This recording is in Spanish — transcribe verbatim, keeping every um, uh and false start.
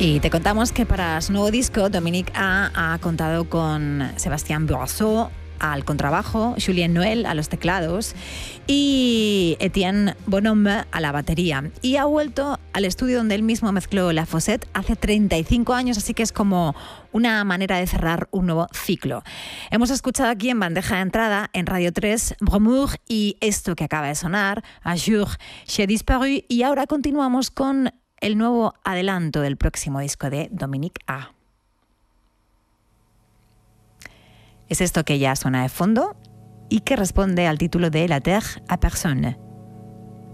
Y te contamos que para su nuevo disco, Dominique A ha contado con Sébastien Boisseau al contrabajo, Julien Noël a los teclados y Etienne Bonhomme a la batería. Y ha vuelto al estudio donde él mismo mezcló La Fosette hace treinta y cinco años, así que es como una manera de cerrar un nuevo ciclo. Hemos escuchado aquí en bandeja de entrada, en Radio tres, Bromure y esto que acaba de sonar, Un jour j'ai disparu, y ahora continuamos con el nuevo adelanto del próximo disco de Dominique A. Es esto que ya suena de fondo y que responde al título de La Terre à personne.